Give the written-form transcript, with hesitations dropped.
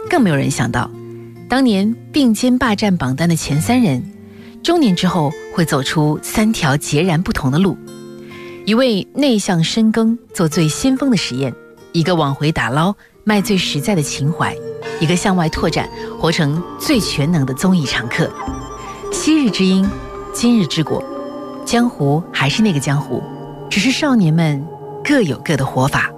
更没有人想到，当年并肩霸占榜单的前3人，中年之后会走出3条截然不同的路。一位内向深耕，做最先锋的实验；一个往回打捞，卖最实在的情怀；一个向外拓展，活成最全能的综艺常客。昔日之鹰，今日之果，江湖还是那个江湖，只是少年们各有各的活法。